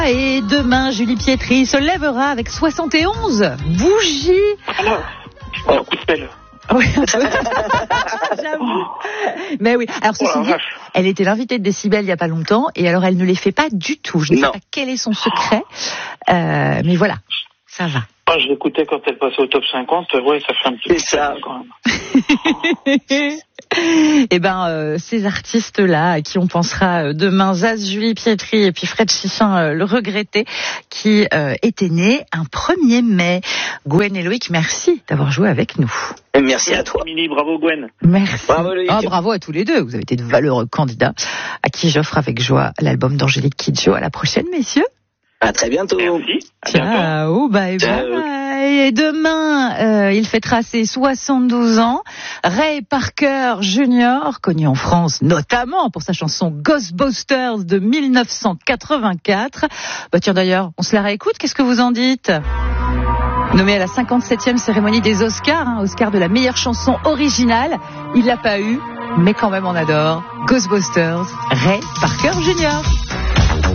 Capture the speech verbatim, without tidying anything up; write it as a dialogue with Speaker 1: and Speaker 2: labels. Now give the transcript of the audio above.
Speaker 1: Et demain, Julie Pietri se lèvera avec soixante et onze bougies.
Speaker 2: Alors, un coup de pelle.
Speaker 1: Oui, j'avoue. Mais oui. Alors, ceci
Speaker 2: Oh,
Speaker 1: dit, elle était l'invitée de Décibel il n'y a pas longtemps, et alors elle ne les fait pas du tout. Je ne sais
Speaker 3: Non.
Speaker 1: pas quel est son secret, euh, mais voilà, ça va.
Speaker 2: Ah, je l'écoutais quand elle passait au top cinquante. Ouais, ça fait un petit peu
Speaker 3: C'est ça.
Speaker 2: quand même.
Speaker 1: Et ben, euh, ces artistes-là, à qui on pensera euh, demain, Zaz, Julie Pietri et puis Fred Chichin, euh, le regretté, qui euh, était né un premier mai. Gwen et Loïc, merci d'avoir joué avec nous.
Speaker 3: Et merci à toi.
Speaker 2: Mini, bravo Gwen.
Speaker 1: Merci.
Speaker 3: Bravo, Loïc.
Speaker 1: Ah, bravo à tous les deux. Vous avez été de valeureux candidats, à qui j'offre avec joie l'album d'Angélique Kidjo. À la prochaine, messieurs.
Speaker 3: À très bientôt.
Speaker 2: Merci. À bientôt.
Speaker 1: Ciao, bye
Speaker 3: Ciao.
Speaker 1: bye. Et demain, euh, il fêtera ses soixante-douze ans. Ray Parker Junior, connu en France notamment pour sa chanson Ghostbusters de mille neuf cent quatre-vingt-quatre. Bah tiens d'ailleurs, on se la réécoute, qu'est-ce que vous en dites ? Nommé à la cinquante-septième cérémonie des Oscars, hein, Oscar de la meilleure chanson originale, il l'a pas eu, mais quand même on adore Ghostbusters, Ray Parker Junior